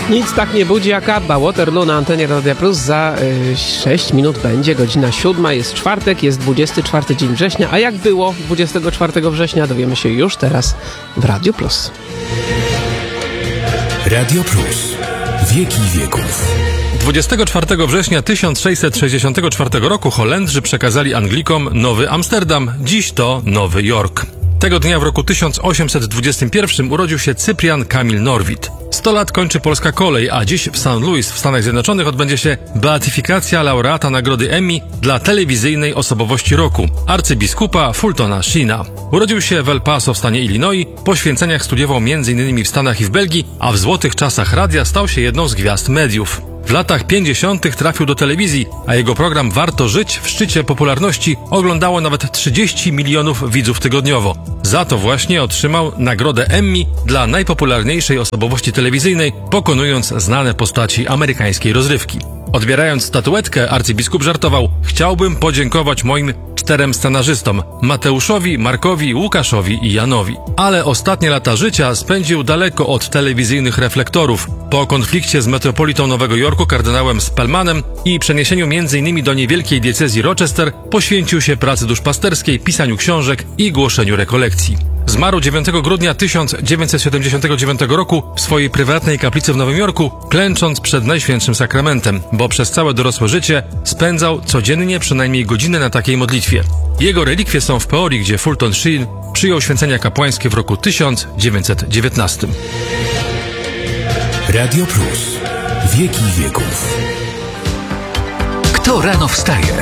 Nic tak nie budzi jak ABBA. Waterloo na antenie Radia Plus. Za 6 minut będzie godzina 7. Jest czwartek, jest 24 dzień września. A jak było 24 września, dowiemy się już teraz w Radiu Plus. Radio Plus. Wieki wieków. 24 września 1664 roku Holendrzy przekazali Anglikom Nowy Amsterdam, dziś to Nowy Jork. Tego dnia w roku 1821 urodził się Cyprian Kamil Norwid. 100 lat kończy polska kolej, a dziś w St. Louis w Stanach Zjednoczonych odbędzie się beatyfikacja laureata nagrody Emmy dla telewizyjnej osobowości roku, arcybiskupa Fultona Sheena. Urodził się w El Paso w stanie Illinois, po święceniach studiował m.in. w Stanach i w Belgii, a w złotych czasach radia stał się jedną z gwiazd mediów. W latach 50. trafił do telewizji, a jego program Warto Żyć w szczycie popularności oglądało nawet 30 milionów widzów tygodniowo. Za to właśnie otrzymał nagrodę Emmy dla najpopularniejszej osobowości telewizyjnej, pokonując znane postaci amerykańskiej rozrywki. Odbierając statuetkę, arcybiskup żartował: chciałbym podziękować moim 4 scenarzystom: Mateuszowi, Markowi, Łukaszowi i Janowi. Ale ostatnie lata życia spędził daleko od telewizyjnych reflektorów. Po konflikcie z metropolitą Nowego Jorku, kardynałem Spellmanem i przeniesieniu m.in. do niewielkiej diecezji Rochester, poświęcił się pracy duszpasterskiej, pisaniu książek i głoszeniu rekolekcji. Zmarł 9 grudnia 1979 roku w swojej prywatnej kaplicy w Nowym Jorku, klęcząc przed Najświętszym Sakramentem, bo przez całe dorosłe życie spędzał codziennie przynajmniej godzinę na takiej modlitwie. Jego relikwie są w Peorii, gdzie Fulton Sheen przyjął święcenia kapłańskie w roku 1919. Radio Plus. Wieki wieków. Kto rano wstaje?